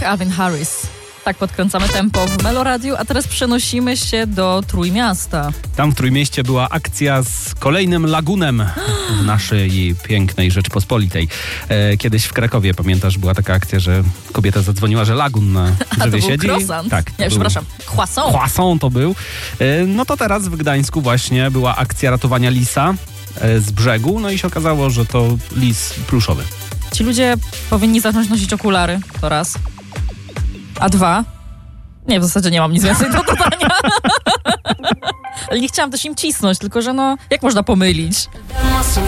Calvin Harris. Tak podkręcamy tempo w Meloradiu, a teraz przenosimy się do Trójmiasta. Tam w Trójmieście była akcja z kolejnym lagunem w naszej pięknej Rzeczpospolitej. Kiedyś w Krakowie, pamiętasz, była taka akcja, że kobieta zadzwoniła, że lagun na drzewie siedzi. Croissant. Tak. Nie, przepraszam, croissant. Croissant to był. No to teraz w Gdańsku właśnie była akcja ratowania lisa z brzegu, no i się okazało, że to lis pluszowy. Ci ludzie powinni zacząć nosić okulary, to raz. A dwa? Nie, w zasadzie nie mam nic więcej do dodania. Ale nie chciałam też im cisnąć, tylko że jak można pomylić?